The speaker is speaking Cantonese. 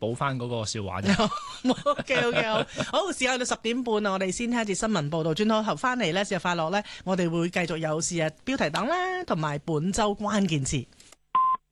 補翻嗰個笑話啫。 OK，好，時間到10:30啦，我哋先聽一節新聞報導，轉頭後翻嚟呢，節日快樂呢，我哋會繼續有是日標題黨啦，同埋本週關鍵詞。